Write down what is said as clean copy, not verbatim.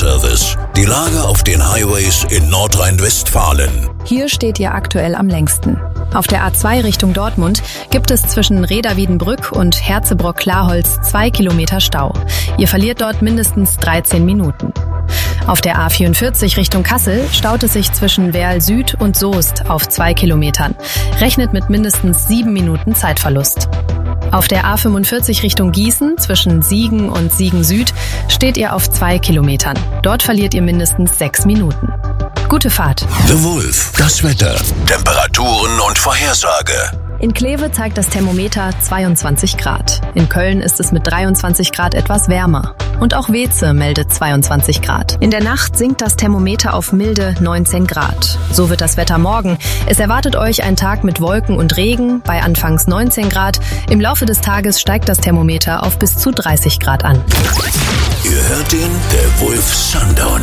Verkehrsservice. Die Lage auf den Highways in Nordrhein-Westfalen. Hier steht ihr aktuell am längsten. Auf der A2 Richtung Dortmund gibt es zwischen Reda-Wiedenbrück und Herzebrock-Klarholz 2 Kilometer Stau. Ihr verliert dort mindestens 13 Minuten. Auf der A44 Richtung Kassel staut es sich zwischen Werl Süd und Soest auf 2 Kilometern. Rechnet mit mindestens 7 Minuten Zeitverlust. Auf der A45 Richtung Gießen zwischen Siegen und Siegen Süd steht ihr auf 2 Kilometern. Dort verliert ihr mindestens 6 Minuten. Gute Fahrt. The Wolf, das Wetter, Temperaturen und Vorhersage. In Kleve zeigt das Thermometer 22 Grad. In Köln ist es mit 23 Grad etwas wärmer. Und auch Weeze meldet 22 Grad. In der Nacht sinkt das Thermometer auf milde 19 Grad. So wird das Wetter morgen. Es erwartet euch ein Tag mit Wolken und Regen bei anfangs 19 Grad. Im Laufe des Tages steigt das Thermometer auf bis zu 30 Grad an. Ihr hört den The Wolf